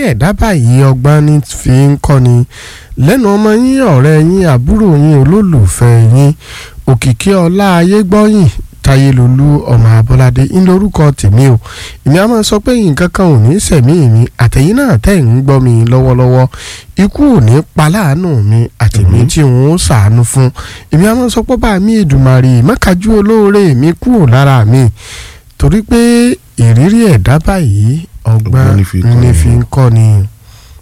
ẹ̀dá báyìí ọgbọ́n ní fi ń kọ́ni lẹ́nu ọmọ yín ọ̀rẹ́ yín àbúrò yín olólùfẹ́ yín òkìkí ọlá ayégbọ́yìn Táyélolú ọmọ Abọ́ládé ń lórúkọ tèmi o èmi á máa sọ pé nǹkan kan ò ní sẹ̀mí mi àtẹ̀yìn náà tẹ̀ ń gbọ́ mi lọ́wọ́lọ́wọ́ ikú ò ní pa láàánú mi àtẹ̀mí tí n ó ṣàánú fún èmi á máa sọ pé bá mi Èdùmàrè mọ́kájú olóore mi kúrò lára mi torí pé ìrírí ẹ̀dá báyìí ọgbọ́n ní fi ń kọ́ ni.